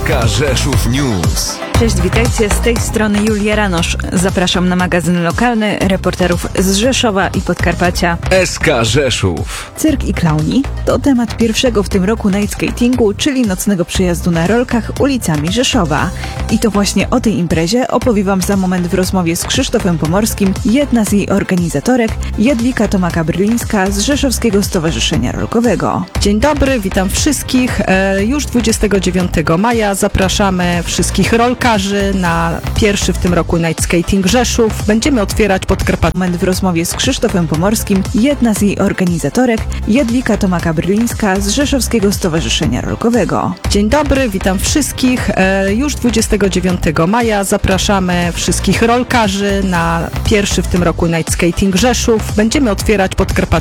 SK Rzeszów News. Cześć, witajcie, z tej strony Julia Ranosz. Zapraszam na magazyn lokalny reporterów z Rzeszowa i Podkarpacia. SK Rzeszów. Cyrk i klauni to temat pierwszego w tym roku night skatingu, czyli nocnego przyjazdu na rolkach ulicami Rzeszowa. I to właśnie o tej imprezie opowie Wam za moment w rozmowie z Krzysztofem Pomorskim, jedna z jej organizatorek, Jadwiga Tomaka-Brylińska z Rzeszowskiego Stowarzyszenia Rolkowego. Dzień dobry, witam wszystkich. Już 29 maja zapraszamy wszystkich rolkarzy na pierwszy w tym roku Night Skating Rzeszów. Będziemy otwierać Podkarpacie. Moment w rozmowie z Krzysztofem Pomorskim, jedna z jej organizatorek, Jadwiga Tomaka-Brylińska z Rzeszowskiego Stowarzyszenia Rolkowego. Dzień dobry, witam wszystkich. Już 29 maja zapraszamy wszystkich rolkarzy na pierwszy w tym roku Night Skating Rzeszów. Będziemy otwierać Podkarpacie.